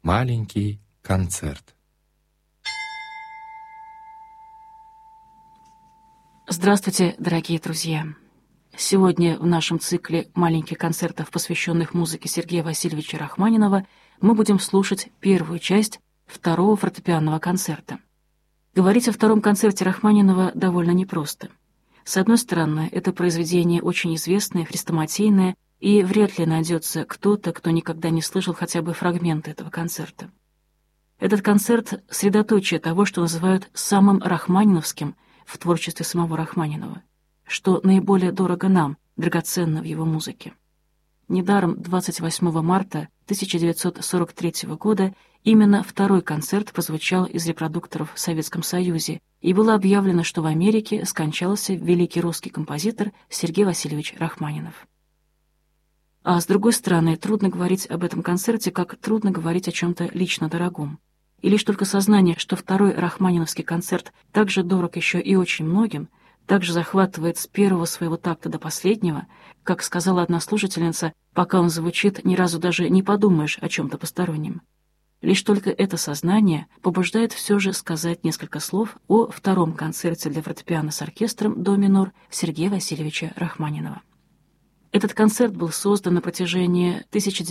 Маленький концерт. Здравствуйте, дорогие друзья! Сегодня в нашем цикле маленьких концертов, посвященных музыке Сергея Васильевича Рахманинова, мы будем слушать первую часть второго фортепианного концерта. Говорить о втором концерте Рахманинова довольно непросто. С одной стороны, это произведение очень известное, хрестоматийное, и вряд ли найдется кто-то, кто никогда не слышал хотя бы фрагменты этого концерта. Этот концерт — средоточие того, что называют самым рахманиновским в творчестве самого Рахманинова, что наиболее дорого нам, драгоценно в его музыке. Недаром 28 марта 1943 года именно второй концерт прозвучал из репродукторов в Советском Союзе, и было объявлено, что в Америке скончался великий русский композитор Сергей Васильевич Рахманинов. А с другой стороны, трудно говорить об этом концерте, как трудно говорить о чем-то лично дорогом. И лишь только сознание, что второй рахманиновский концерт так же дорог еще и очень многим, так же захватывает с первого своего такта до последнего, как сказала одна слушательница, пока он звучит, ни разу даже не подумаешь о чем-то постороннем. Лишь только это сознание побуждает все же сказать несколько слов о втором концерте для фортепиано с оркестром до минор Сергея Васильевича Рахманинова. Этот концерт был создан на протяжении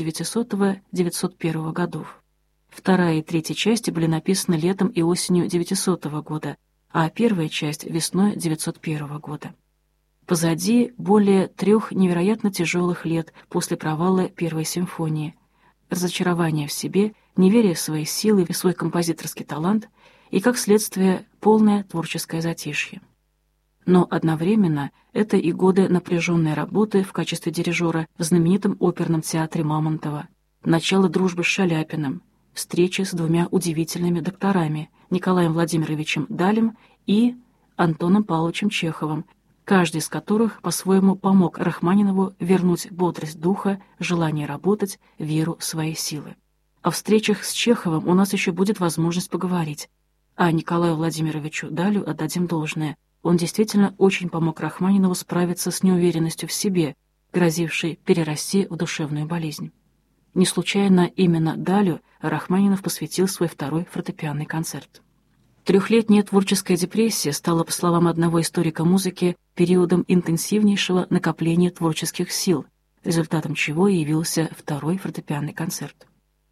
1900-1901 годов. Вторая и третья части были написаны летом и осенью 900 года, а первая часть — весной 901 года. Позади более 3 невероятно тяжелых лет после провала Первой симфонии, разочарование в себе, неверие в свои силы и свой композиторский талант и, как следствие, полное творческое затишье. Но одновременно это и годы напряженной работы в качестве дирижера в знаменитом оперном театре Мамонтова, начало дружбы с Шаляпиным, встречи с 2 удивительными докторами Николаем Владимировичем Далем и Антоном Павловичем Чеховым, каждый из которых по-своему помог Рахманинову вернуть бодрость духа, желание работать, веру в свои силы. О встречах с Чеховым у нас еще будет возможность поговорить, а Николаю Владимировичу Далю отдадим должное. Он действительно очень помог Рахманинову справиться с неуверенностью в себе, грозившей перерасти в душевную болезнь. Не случайно именно Далю Рахманинов посвятил свой второй фортепианный концерт. 3-летняя творческая депрессия стала, по словам одного историка музыки, периодом интенсивнейшего накопления творческих сил, результатом чего и явился второй фортепианный концерт.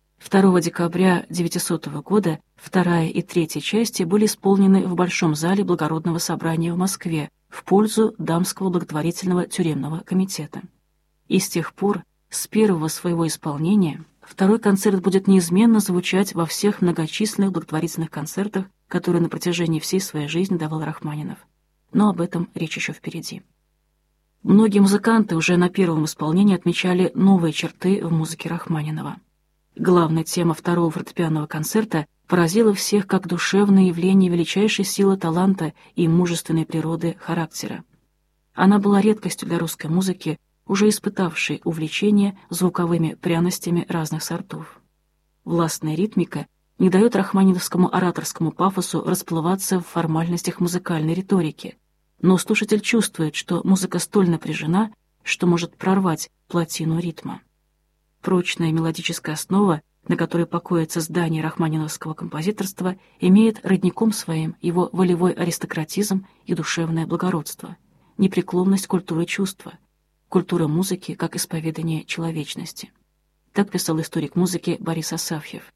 2 декабря 900 года вторая и третья части были исполнены в Большом зале Благородного собрания в Москве в пользу Дамского благотворительного тюремного комитета. И с тех пор, с первого своего исполнения, второй концерт будет неизменно звучать во всех многочисленных благотворительных концертах, которые на протяжении всей своей жизни давал Рахманинов. Но об этом речь еще впереди. Многие музыканты уже на первом исполнении отмечали новые черты в музыке Рахманинова. Главная тема второго фортепианного концерта поразила всех как душевное явление величайшей силы таланта и мужественной природы характера. Она была редкостью для русской музыки, уже испытавшей увлечение звуковыми пряностями разных сортов. Властная ритмика не дает рахманиновскому ораторскому пафосу расплываться в формальностях музыкальной риторики, но слушатель чувствует, что музыка столь напряжена, что может прорвать плотину ритма. Прочная мелодическая основа, на которой покоится здание рахманиновского композиторства, имеет родником своим его волевой аристократизм и душевное благородство, непреклонность культуры чувства, культура музыки как исповедание человечности. Так писал историк музыки Борис Асафьев.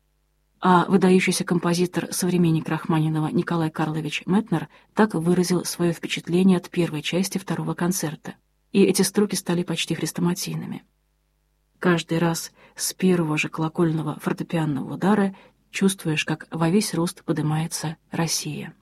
А выдающийся композитор, современник Рахманинова Николай Карлович Метнер так выразил свое впечатление от первой части второго концерта, и эти строки стали почти хрестоматийными. Каждый раз с первого же колокольного фортепианного удара чувствуешь, как во весь рост поднимается Россия.